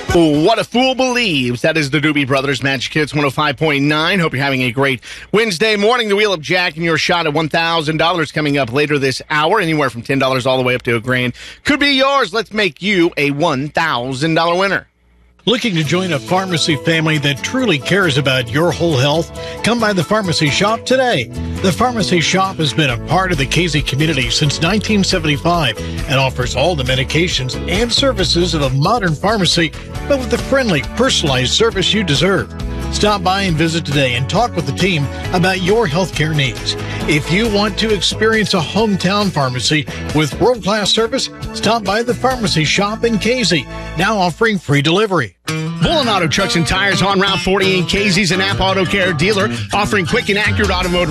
What a Fool Believes. That is the Doobie Brothers Magic Hits 105.9. Hope you're having a great Wednesday morning. The Wheel of Jack and your shot at $1,000 coming up later this hour. Anywhere from $10 all the way up to $1,000 could be yours. Let's make you a $1,000 winner. Looking to join a pharmacy family that truly cares about your whole health? Come by the Pharmacy Shop today. The Pharmacy Shop has been a part of the Casey community since 1975 and offers all the medications and services of a modern pharmacy, but with the friendly, personalized service you deserve. Stop by and visit today and talk with the team about your healthcare needs. If you want to experience a hometown pharmacy with world-class service, stop by the Pharmacy Shop in Casey, now offering free delivery. Bullen Auto Trucks and Tires on Route 40 in Casey's, an Napa Auto Care dealer offering quick and accurate automotive